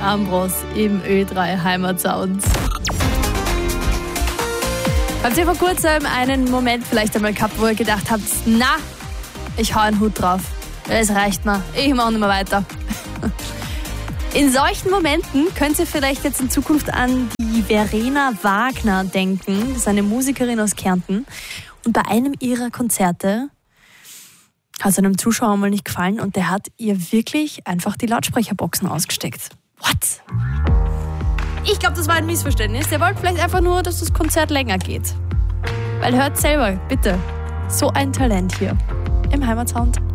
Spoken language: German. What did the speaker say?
Ambros im Ö3 Heimatsound. Habt ihr vor kurzem einen Moment vielleicht einmal gehabt, wo ihr gedacht habt, na, ich hau einen Hut drauf. Es reicht mir. Ich mache nicht mehr weiter. In solchen Momenten könnt ihr vielleicht jetzt in Zukunft an die Verena Wagner denken. Das ist eine Musikerin aus Kärnten. Und bei einem ihrer Konzerte hat es einem Zuschauer mal nicht gefallen und der hat ihr wirklich einfach die Lautsprecherboxen ausgesteckt. What? Ich glaube, das war ein Missverständnis. Der wollte vielleicht einfach nur, dass das Konzert länger geht. Weil hört selber, bitte. So ein Talent hier im Heimatsound.